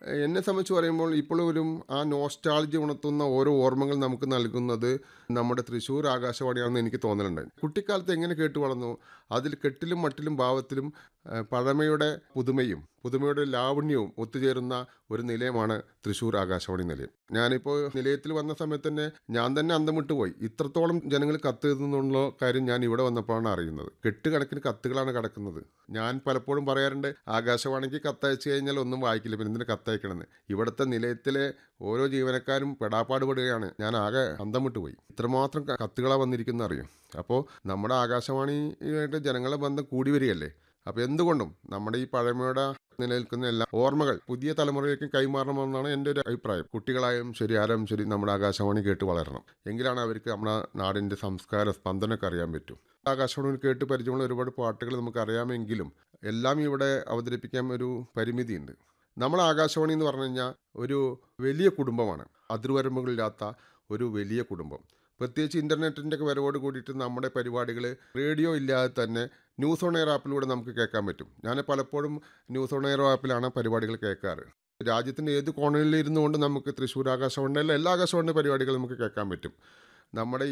എന്നെ സംബന്ധിച്ച് പറയുമ്പോൾ ഇപ്പോഴും ആ നോസ്റ്റാൾജി ഉണർത്തുന്ന ഓരോ ഓർമ്മകൾ നമുക്ക് നൽകുന്നത് നമ്മുടെ തൃശ്ശൂർ ആകാശവാണിയാണെന്ന് എനിക്ക് തോന്നലുണ്ട്. കുട്ടിക്കാലത്ത് എങ്ങനെ കേട്ട് വളർന്നു, അതിൽ കെട്ടിലും മട്ടിലും ഭാവത്തിലും പഴമയുടെ പുതുമയുടെ ലാവണ്യവും ഒത്തുചേരുന്ന ഒരു നിലയമാണ് തൃശ്ശൂർ ആകാശവാണി നിലയം. ഞാനിപ്പോൾ നിലയത്തിൽ വന്ന സമയത്ത് തന്നെ ഞാൻ തന്നെ അന്തം വിട്ടുപോയി. ഇത്രത്തോളം ജനങ്ങൾ കത്ത് എഴുതുന്നുള്ള കാര്യം ഞാൻ ഇവിടെ വന്നപ്പോഴാണ് അറിയുന്നത്. കെട്ടുകണക്കിന് കത്തുകളാണ് കിടക്കുന്നത്. ഞാൻ പലപ്പോഴും പറയാറുണ്ട്, ആകാശവാണിക്ക് കത്തയച്ചു കഴിഞ്ഞാൽ ഒന്നും വായിക്കില്ല, പിന്നെ എന്തിന് കത്തയക്കണമെന്ന്. ഇവിടുത്തെ നിലയത്തിലെ ഓരോ ജീവനക്കാരും പെടാപ്പാട് പെടുകയാണ്. ഞാൻ ആകെ അന്തം വിട്ടുപോയി. ഇത്രമാത്രം കത്തുകളാണ് വന്നിരിക്കുന്നത് അറിയും. അപ്പോൾ നമ്മുടെ ആകാശവാണിയായിട്ട് ജനങ്ങളെ ബന്ധം കൂടി വരികയല്ലേ. അപ്പോൾ എന്തുകൊണ്ടും നമ്മുടെ ഈ പഴമയുടെ നിലനിൽക്കുന്ന എല്ലാ ഓർമ്മകൾ പുതിയ തലമുറയിലേക്ക് കൈമാറണമെന്നാണ് എൻ്റെ ഒരു അഭിപ്രായം. കുട്ടികളായാലും ശരി, ആരും ശരി, നമ്മുടെ ആകാശവാണി കേട്ട് വളരണം. എങ്കിലാണ് അവർക്ക് നമ്മുടെ നാടിൻ്റെ സംസ്കാര സ്പന്ദനമൊക്കെ അറിയാൻ പറ്റും. ആകാശവാണി കേട്ട് പരിചയമുള്ള ഒരുപാട് പാട്ടുകൾ നമുക്ക് അറിയാമെങ്കിലും എല്ലാം ഇവിടെ അവതരിപ്പിക്കാൻ ഒരു പരിമിതിയുണ്ട്. നമ്മൾ ആകാശവാണി എന്ന് പറഞ്ഞു കഴിഞ്ഞാൽ ഒരു വലിയ കുടുംബമാണ്. അതിർവരമ്പുകളില്ലാത്ത ഒരു വലിയ കുടുംബം. പ്രത്യേകിച്ച് ഇൻ്റർനെറ്റിൻ്റെ ഒക്കെ വരവോട് കൂടിയിട്ട് നമ്മുടെ പരിപാടികൾ റേഡിയോ ഇല്ലാതെ തന്നെ ന്യൂസ് ഓൺ എയർ ആപ്പിലൂടെ നമുക്ക് കേൾക്കാൻ പറ്റും. ഞാൻ പലപ്പോഴും ന്യൂസ് ഓൺ എയർ ആപ്പിലാണ് പരിപാടികൾ കേൾക്കാറ്. രാജ്യത്തിൻ്റെ ഏത് കോണയിൽ ഇരുന്നുകൊണ്ട് നമുക്ക് തൃശ്ശൂർ ആകാശവാണിയുടെ എല്ലാ ആകാശവാണി പരിപാടികൾ നമുക്ക് കേൾക്കാൻ പറ്റും. നമ്മുടെ